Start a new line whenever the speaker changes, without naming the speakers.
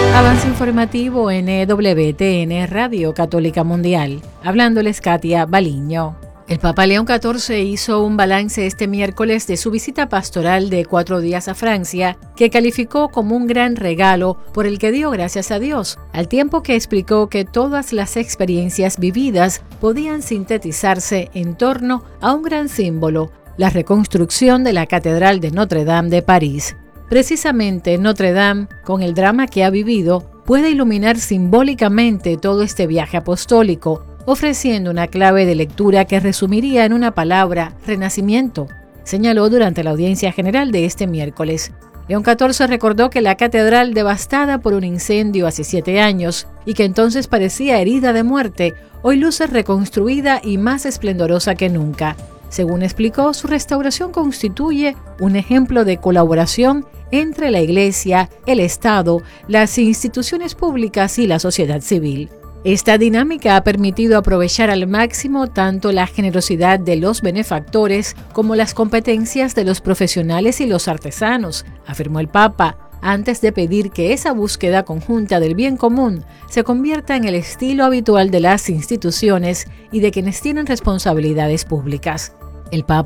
Avance informativo en EWTN Radio Católica Mundial. Hablándoles Katia Baliño. El Papa León XIV hizo un balance este miércoles de su visita pastoral de 4 días a Francia, que calificó como un gran regalo por el que dio gracias a Dios, al tiempo que explicó que todas las experiencias vividas podían sintetizarse en torno a un gran símbolo, la reconstrucción de la Catedral de Notre Dame de París. Precisamente Notre Dame, con el drama que ha vivido, puede iluminar simbólicamente todo este viaje apostólico, ofreciendo una clave de lectura que resumiría en una palabra: renacimiento, señaló durante la audiencia general de este miércoles. León XIV recordó que la catedral, devastada por un incendio hace 7 años y que entonces parecía herida de muerte, hoy luce reconstruida y más esplendorosa que nunca. Según explicó, su restauración constituye un ejemplo de colaboración entre la Iglesia, el Estado, las instituciones públicas y la sociedad civil. Esta dinámica ha permitido aprovechar al máximo tanto la generosidad de los benefactores como las competencias de los profesionales y los artesanos, afirmó el Papa, antes de pedir que esa búsqueda conjunta del bien común se convierta en el estilo habitual de las instituciones y de quienes tienen responsabilidades públicas. El Papa